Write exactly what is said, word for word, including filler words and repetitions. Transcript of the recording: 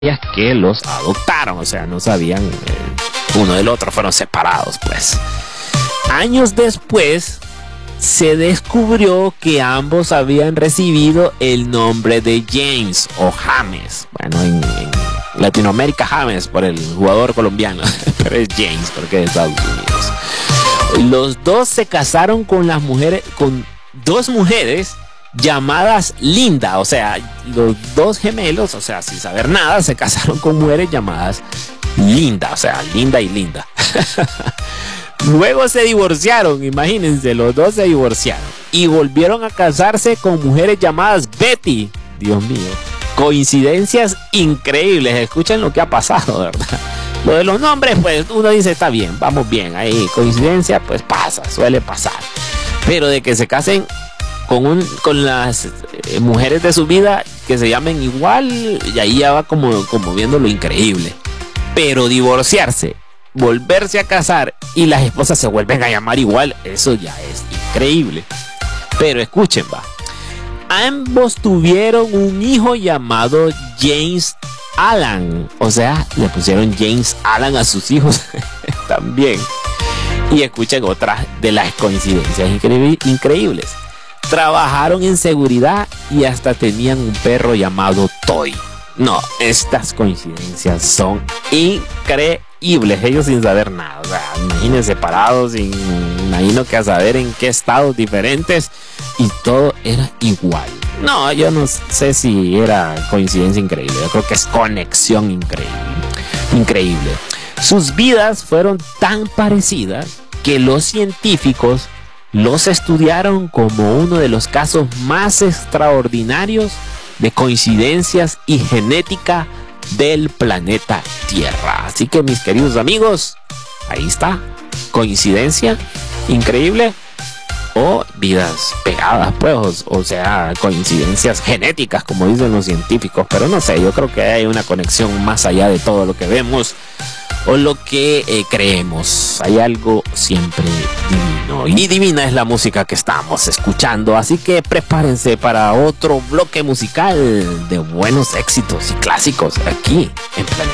que los adoptaron, o sea, no sabían eh, uno del otro, fueron separados, pues. Años después se descubrió que ambos habían recibido el nombre de James o James. Bueno, en, en Latinoamérica James por el jugador colombiano, pero es James porque es de Estados Unidos. Los dos se casaron con las mujeres, con dos mujeres llamadas Linda, o sea, los dos gemelos, o sea, sin saber nada, se casaron con mujeres llamadas Linda, o sea, Linda y Linda. Luego se divorciaron, imagínense, los dos se divorciaron y volvieron a casarse con mujeres llamadas Betty. Dios mío, coincidencias increíbles. Escuchen lo que ha pasado, ¿verdad? Lo de los nombres, pues uno dice, está bien, vamos bien, ahí coincidencia, pues pasa, suele pasar. Pero de que se casen con, un, con las eh, mujeres de su vida que se llamen igual, y ahí ya va como, como viendo lo increíble. Pero divorciarse, volverse a casar y las esposas se vuelven a llamar igual, eso ya es increíble. Pero escuchen, va. Ambos tuvieron un hijo llamado James Alan, o sea, le pusieron James Alan a sus hijos también. Y escuchen otras de las coincidencias incre increíbles. Trabajaron en seguridad y hasta tenían un perro llamado Toy. No, estas coincidencias son increíbles. Ellos sin saber nada, o sea, imagínense separados, sin, imagino que a saber en qué estados diferentes, y todo era igual. No, yo no sé si era coincidencia increíble, yo creo que es conexión increíble. Increíble. Sus vidas fueron tan parecidas que los científicos los estudiaron como uno de los casos más extraordinarios de coincidencias y genética del planeta Tierra. Así que, mis queridos amigos, ahí está, coincidencia increíble o vidas pegadas, pues, o, o sea, coincidencias genéticas, como dicen los científicos. Pero no sé, yo creo que hay una conexión más allá de todo lo que vemos o lo que eh, creemos. Hay algo siempre divino, y divina es la música que estamos escuchando, así que prepárense para otro bloque musical de buenos éxitos y clásicos aquí en Planeta.